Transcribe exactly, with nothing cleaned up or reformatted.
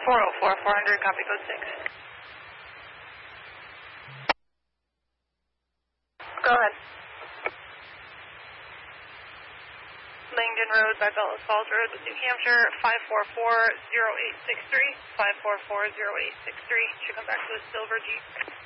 four oh four, four hundred, copy code six. Go ahead. Langdon Road by Bellows Falls Road with New Hampshire, five four four, zero eight six three, five four four, zero eight six three. Should come back to the silver Jeep.